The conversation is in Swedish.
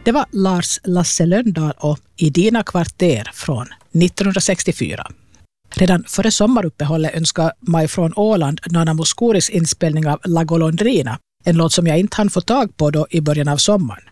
Det var Lars Lasse Lönndahl och I dina kvarter från 1964. Redan före sommaruppehållet önskar Maj från Åland Nana Mouskouris inspelning av La Golondrina, en låt som jag inte hann få tag på då i början av sommaren.